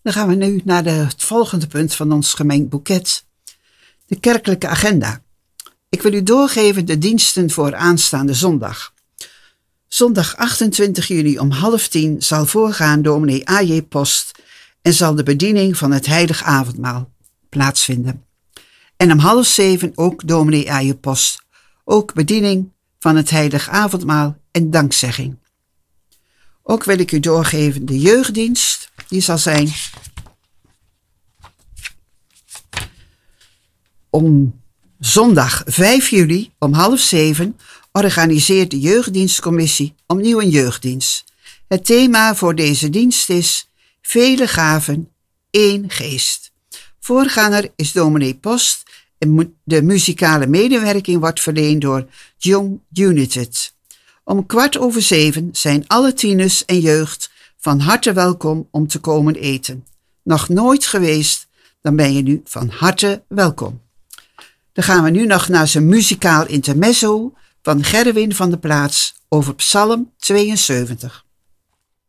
Dan gaan we nu naar het volgende punt van ons gemengd boeket. De kerkelijke agenda. Ik wil u doorgeven de diensten voor aanstaande zondag. Zondag 28 juli om 9:30 zal voorgaan dominee A.J. Post en zal de bediening van het heilig avondmaal plaatsvinden. En om 6:30 ook dominee A.J. Post, ook bediening van het heilig avondmaal en dankzegging. Ook wil ik u doorgeven de jeugddienst, die zal zijn om zondag 5 juli om 6:30 organiseert de jeugddienstcommissie opnieuw een jeugddienst. Het thema voor deze dienst is vele gaven, één geest. Voorganger is dominee Post en de muzikale medewerking wordt verleend door Young United. Om 6:15 zijn alle tieners en jeugd van harte welkom om te komen eten. Nog nooit geweest, dan ben je nu van harte welkom. Dan gaan we nu nog naar zijn muzikaal intermezzo van Gerwin van de Plaats over Psalm 72.